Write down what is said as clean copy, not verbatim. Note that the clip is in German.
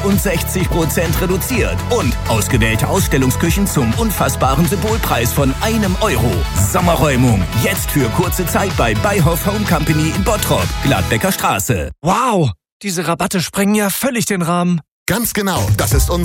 und 60% reduziert. Und ausgewählte Ausstellungsküchen zum unfassbaren Symbolpreis von €1. Sommerräumung. Jetzt für kurze Zeit bei Beihoff Home Company in Bottrop, Gladbecker Straße. Wow, diese Rabatte sprengen ja völlig den Rahmen. Ganz genau, das ist